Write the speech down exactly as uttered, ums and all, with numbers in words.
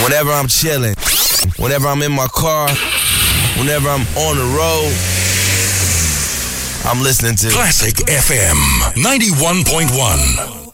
Whenever I'm chilling, whenever I'm in my car, whenever I'm on the road, I'm listening to Classic F M ninety-one point one.